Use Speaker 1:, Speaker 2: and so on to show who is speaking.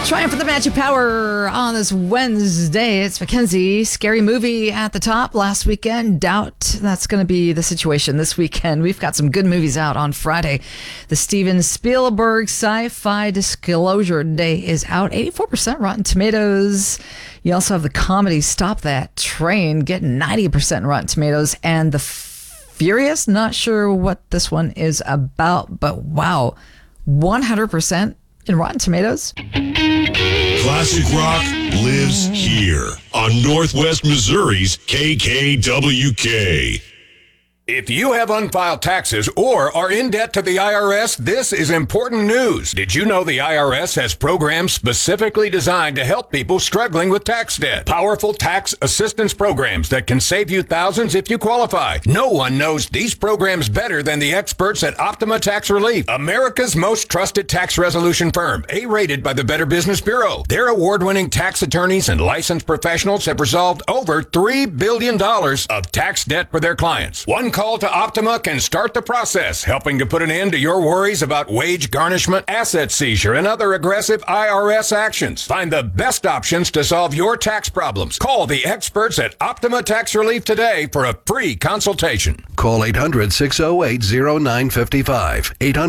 Speaker 1: Trying for the magic power on this Wednesday. It's Mackenzie. Scary movie at the top last weekend. Doubt that's going to be the situation this weekend. We've got some good movies out on Friday. The Steven Spielberg Sci-Fi Disclosure Day is out. 84% Rotten Tomatoes. You also have the comedy Stop That Train getting 90% Rotten Tomatoes. And The Furious, not sure what this one is about, but wow, 100% in Rotten Tomatoes.
Speaker 2: Classic rock lives here on Northwest Missouri's KKWK.
Speaker 3: If you have unfiled taxes or are in debt to the IRS, this is important news. Did you know the IRS has programs specifically designed to help people struggling with tax debt? Powerful tax assistance programs that can save you thousands if you qualify. No one knows these programs better than the experts at Optima Tax Relief, America's most trusted tax resolution firm, A-rated by the Better Business Bureau. Their award-winning tax attorneys and licensed professionals have resolved over $3 billion of tax debt for their clients. One call to Optima can start the process, helping to put an end to your worries about wage garnishment, asset seizure, and other aggressive IRS actions. Find the best options to solve your tax problems. Call the experts at Optima Tax Relief today for a free consultation.
Speaker 4: Call 800-608-0955. 800